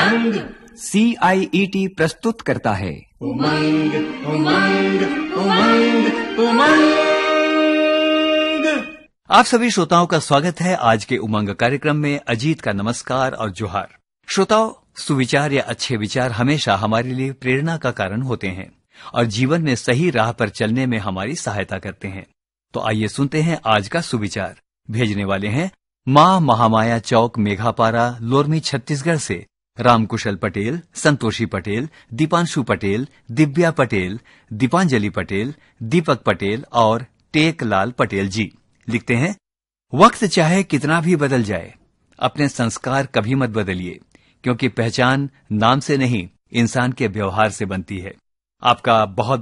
उमंग। CIET प्रस्तुत करता है उमंग उमंग उमंग उमंग। आप सभी श्रोताओं का स्वागत है आज के उमंग कार्यक्रम में। अजीत का नमस्कार और जोहार। श्रोताओं, सुविचार या अच्छे विचार हमेशा हमारे लिए प्रेरणा का कारण होते हैं और जीवन में सही राह पर चलने में हमारी सहायता करते हैं। तो आइए सुनते हैं आज का सुविचार। भेजने वाले हैं माँ महामाया चौक, मेघापारा, लोरमी, छत्तीसगढ़ से रामकुशल पटेल, संतोषी पटेल, दीपांशु पटेल, दिव्या पटेल, दीपांजलि पटेल, दीपक पटेल और टेकलाल पटेल जी। लिखते हैं, वक्त चाहे कितना भी बदल जाए, अपने संस्कार कभी मत बदलिए, क्योंकि पहचान नाम से नहीं इंसान के व्यवहार से बनती है। आपका बहुत